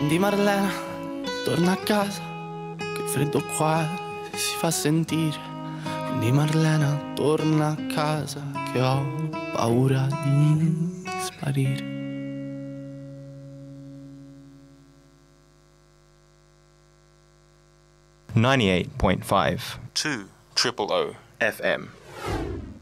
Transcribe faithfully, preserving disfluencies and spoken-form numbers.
Quindi Marlena, torna a casa, che il freddo qua si fa sentire. Quindi Marlena, torna a casa, che ho paura di sparire. ninety-eight point five two Triple O F M